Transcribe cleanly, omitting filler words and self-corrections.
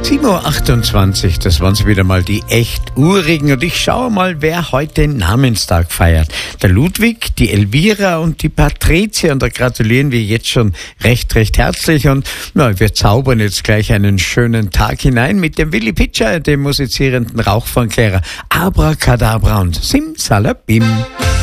7.28 Uhr, das waren sie wieder mal, die echt Urigen. Und ich schaue mal, wer heute Namenstag feiert. Der Ludwig, die Elvira und die Patricia. Und da gratulieren wir jetzt schon recht herzlich. Und wir zaubern jetzt gleich einen schönen Tag hinein mit dem Willi Pitscher, dem musizierenden Rauchfangkehrer. Abracadabra und Simsalabim.